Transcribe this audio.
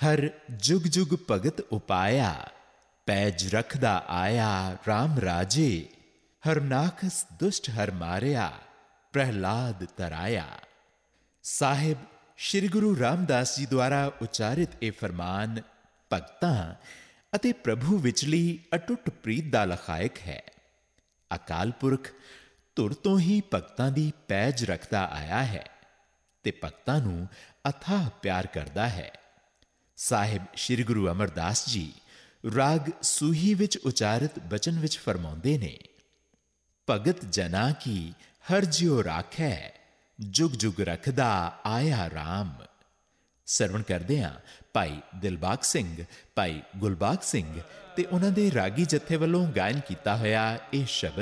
हर जुग जुग भगत उपाया, पैज रखदा आया राम राजे। हरनाखस दुष्ट हर मारिया, प्रहलाद तराया। साहिब श्री गुरु रामदास जी द्वारा उचारित ਇਹ ਫਰਮਾਨ ਭਗਤਾਂ ਅਤੇ ਪ੍ਰਭੂ ਵਿਚਲੀ ਅਟੁੱਟ ਪ੍ਰੀਤ ਦਾ ਲਖਾਇਕ ਹੈ। ਅਕਾਲ ਪੁਰਖ ਧੁਰ ਤੋਂ ਹੀ ਭਗਤਾਂ ਦੀ ਪੈਜ ਰੱਖਦਾ ਆਇਆ ਹੈ ਤੇ ਭਗਤਾਂ ਨੂੰ ਅਥਾਹ ਪਿਆਰ ਕਰਦਾ ਹੈ। ਸਾਹਿਬ ਸ਼੍ਰੀ ਗੁਰੂ ਅਮਰਦਾਸ ਜੀ ਰਾਗ ਸੂਹੀ ਵਿੱਚ ਉਚਾਰਿਤ ਬਚਨ ਵਿੱਚ ਫਰਮਾਉਂਦੇ ਨੇ, ਭਗਤ ਜਨਾ ਕੀ ਹਰ ਜਿਉ ਰਾਖੈ, ਜੁਗ ਜੁਗ ਰਖਦਾ ਆਇਆ ਰਾਮ। ਸਰਵਣ ਕਰਦੇ ਹਾਂ ਭਾਈ ਦਿਲਬਾਗ ਸਿੰਘ, ਭਾਈ ਗੁਲਬਾਗ ਸਿੰਘ ਤੇ ਉਹਨਾਂ ਦੇ ਰਾਗੀ ਜਥੇ ਵੱਲੋਂ ਗਾਇਨ ਕੀਤਾ ਹੋਇਆ ਇਹ ਸ਼ਬਦ।